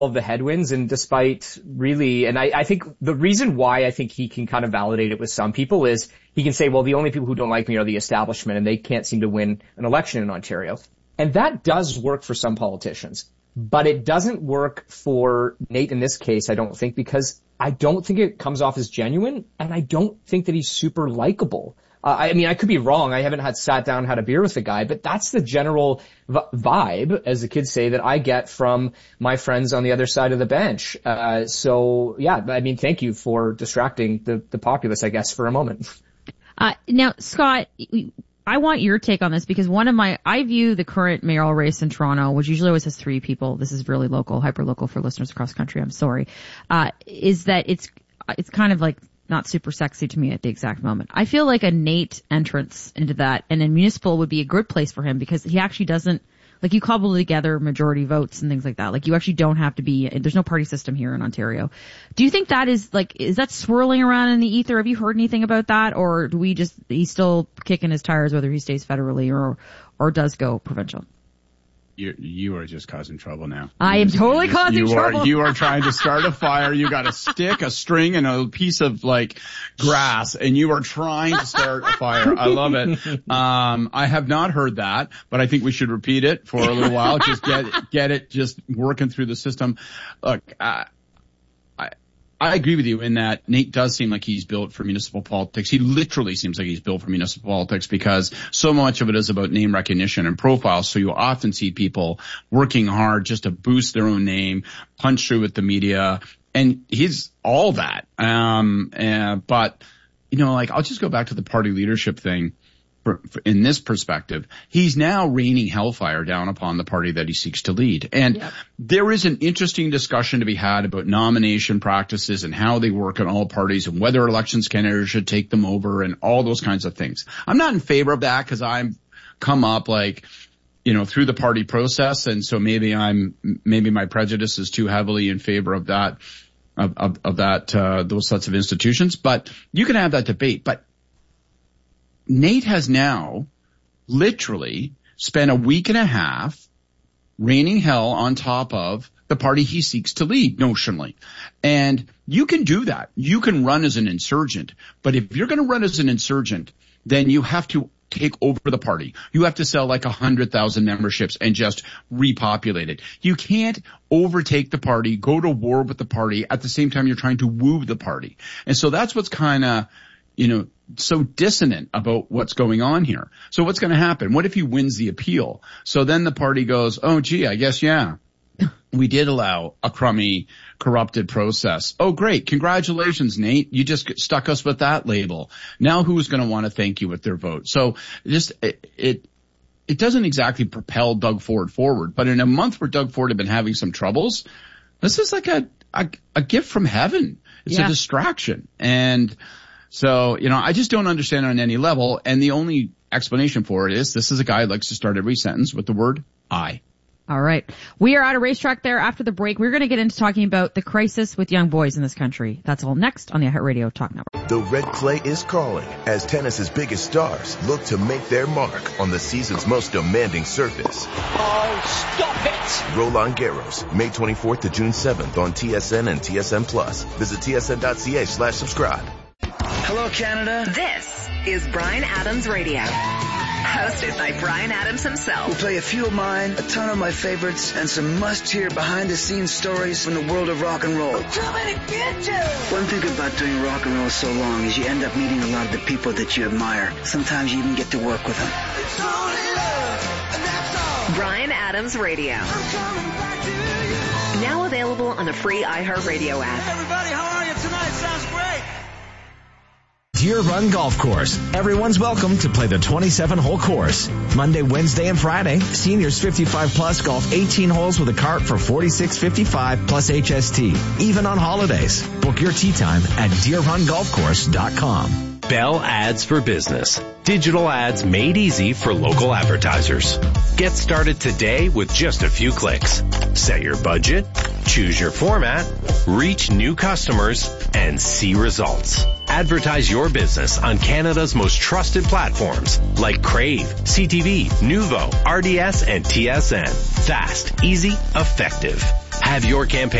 of the headwinds, and despite really, and I think the reason why I think he can kind of validate it with some people is he can say, well, the only people who don't like me are the establishment, and they can't seem to win an election in Ontario. And that does work for some politicians, but it doesn't work for Nate in this case, I don't think, because I don't think it comes off as genuine, and I don't think that he's super likable. I mean, I could be wrong. I haven't sat down, had a beer with the guy, but that's the general vibe, as the kids say, that I get from my friends on the other side of the bench. So yeah, I mean, thank you for distracting the populace, I guess, for a moment. Now, Scott, I want your take on this, because I view the current mayoral race in Toronto, which usually always has 3 people. This is really local, hyper local for listeners across the country. I'm sorry. Is that it's kind of like not super sexy to me at the exact moment. I feel like a Nate entrance into that and in municipal would be a good place for him, because he actually doesn't, like, you cobble together majority votes and things like that. Like, you actually don't have to be, there's no party system here in Ontario. Do you think that is that swirling around in the ether? Have you heard anything about that? Or do he's still kicking his tires whether he stays federally or does go provincial? You are just causing trouble now. I am totally causing trouble. You are trying to start a fire. You got a stick, a string, and a piece of grass, and you are trying to start a fire. I love it. I have not heard that, but I think we should repeat it for a little while. Just get it just working through the system. Look, I agree with you in that Nate does seem like he's built for municipal politics. He literally seems like he's built for municipal politics, because so much of it is about name recognition and profile. So you often see people working hard just to boost their own name, punch through with the media, and he's all that. But I'll just go back to the party leadership thing. In this perspective, he's now raining hellfire down upon the party that he seeks to lead. And there is an interesting discussion to be had about nomination practices and how they work in all parties, and whether elections candidates should take them over and all those kinds of things. I'm not in favor of that, because I'm come up through the party process. And so maybe my prejudice is too heavily in favor of that, those sorts of institutions. But you can have that debate. But Nate has now literally spent a week and a half raining hell on top of the party he seeks to lead notionally. And you can do that. You can run as an insurgent. But if you're going to run as an insurgent, then you have to take over the party. You have to sell 100,000 memberships and just repopulate it. You can't overtake the party, go to war with the party at the same time you're trying to woo the party. And so that's what's kind of, so dissonant about what's going on here. So what's going to happen? What if he wins the appeal? So then the party goes, oh, gee, I guess, yeah, we did allow a crummy, corrupted process. Oh, great. Congratulations, Nate. You just stuck us with that label. Now who's going to want to thank you with their vote? So it doesn't exactly propel Doug Ford forward. But in a month where Doug Ford had been having some troubles, this is like a gift from heaven. It's a distraction. And so, I just don't understand on any level. And the only explanation for it is this is a guy who likes to start every sentence with the word I. All right. We are at a racetrack there after the break. We're going to get into talking about the crisis with young boys in this country. That's all next on the iHeartRadio Talk Network. The red clay is calling as tennis's biggest stars look to make their mark on the season's most demanding surface. Oh, stop it! Roland Garros, May 24th to June 7th on TSN and TSN+. Visit tsn.ca/subscribe. Hello, Canada. This is Bryan Adams Radio. Hosted by Bryan Adams himself. We'll play a few of mine, a ton of my favorites, and some must-hear behind-the-scenes stories from the world of rock and roll. One thing about doing rock and roll so long is you end up meeting a lot of the people that you admire. Sometimes you even get to work with them. Bryan Adams Radio. Now available on the free iHeartRadio app. Everybody, how are you tonight? Sounds great. Deer Run Golf Course. Everyone's welcome to play the 27-hole course. Monday, Wednesday, and Friday. Seniors 55 plus golf 18 holes with a cart for $46.55 plus HST. Even on holidays. Book your tee time at deerrungolfcourse.com. Bell Ads for Business. Digital ads made easy for local advertisers. Get started today with just a few clicks. Set your budget, choose your format, reach new customers, and see results. Advertise your business on Canada's most trusted platforms like Crave, CTV, Nuvo, RDS, and TSN. Fast, easy, effective. Have your campaign